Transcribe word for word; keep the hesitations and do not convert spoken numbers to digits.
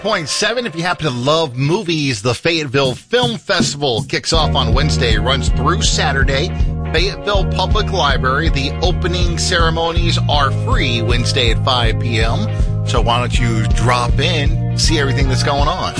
point seven. If you happen to love movies, the Fayetteville Film Festival kicks off on Wednesday, runs through Saturday. Fayetteville Public Library. The opening ceremonies are free Wednesday at five p.m. So why don't you drop in, see everything that's going on?